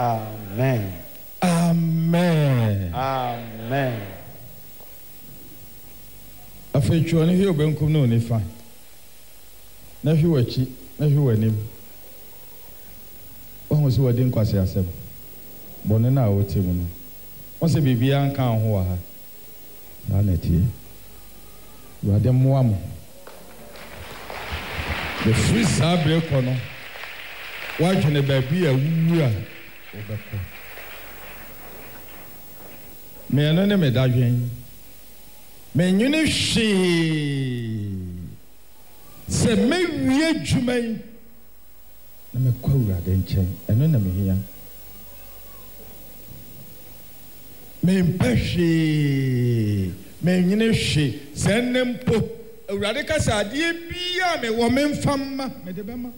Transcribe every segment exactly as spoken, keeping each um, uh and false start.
Amen. Amen. Amen. Afechuo ne hwe obenkum no ne fa. Na hwe wachi, na hwe wanim. Wo so wadi nkwase asem. Bone na wote mu no. Wo se bibia nka ho wa ha. Na na tie. Wade moa mo. The free sabre kono. Wa dwene ba bi awuwu a obekọ. Me no ne me dadwen. Me nyune hwe. Se me wie dwuman. Na me kwa urade nchen. Eno na me hia. Me mpehwe. Me nyune hwe. Se nempo urade kasa ade bia me wo me mfamma me de bema.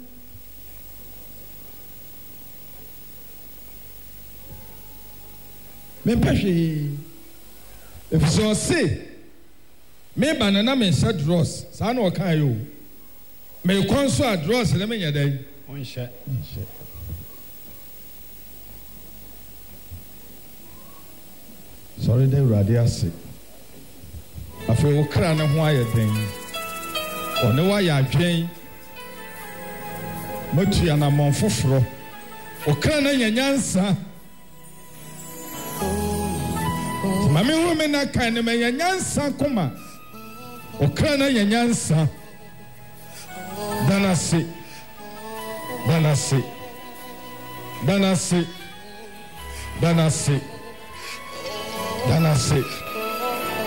Me mpehwe. If so say me banana me sa dross sa na o kan yo me konso a dross le me nyadai Onhye. nhye sorry de urade ase afa wo kra na ho ayeden one wa ya adwen matu ya na monfoforo o kra na nyanyansa mami wo me na kan me nyanyansa koma o kra na nyanyansa danase danase danase danase danase